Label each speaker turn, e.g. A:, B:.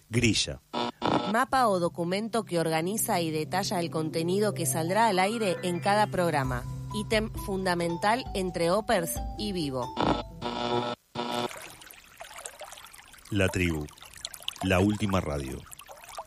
A: Grilla.
B: Mapa o documento que organiza y detalla el contenido que saldrá al aire en cada programa. Ítem fundamental entre Opers y Vivo.
A: La Tribu. La última radio.